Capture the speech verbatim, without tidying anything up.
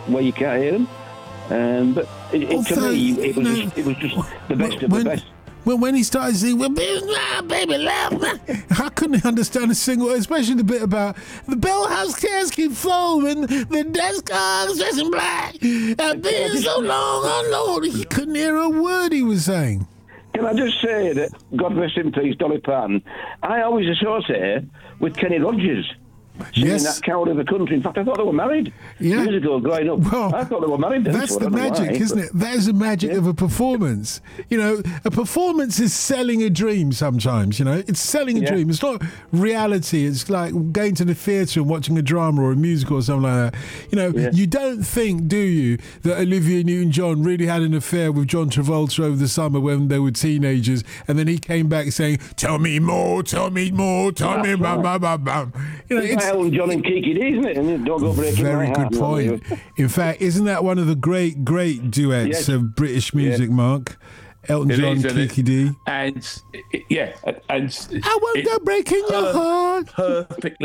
where you can't hear them. Um, but it, it, to Although, me, it was, you know, just, it was just the best of when, the best. Well, when he started singing, well, baby, ah, baby, love, I couldn't understand a single, especially the bit about the bellhouse cares keep flowing, the desk cars dressed in black. I've been so long, oh Lord, he couldn't hear a word he was saying. Can I just say that, God rest in peace, Dolly Parton, I always associate her with Kenny Rogers. Singing Yes. that Coward of the Country. In fact, I thought they were married Yeah. years ago growing up. Well, I thought they were married then. That's so I the don't know magic, why, isn't but- it? That is the magic Yeah. of a performance. You know, a performance is selling a dream sometimes, you know. It's selling a Yeah. dream. It's not reality. It's like going to the theatre and watching a drama or a musical or something like that. You know, Yeah. you don't think, do you, that Olivia Newton-John really had an affair with John Travolta over the summer when they were teenagers, and then he came back saying, tell me more, tell me more, tell me, bam, bam, bam, bam. You know, It's it's like Elton John and Kiki D, isn't it? And don't go breaking my very heart. good point. In fact, isn't that one of the great, great duets Yes. of British music, Mark? Elton It John, is, isn't it? Kiki D. And, yeah, and I won't it- go breaking your per- heart. perfectly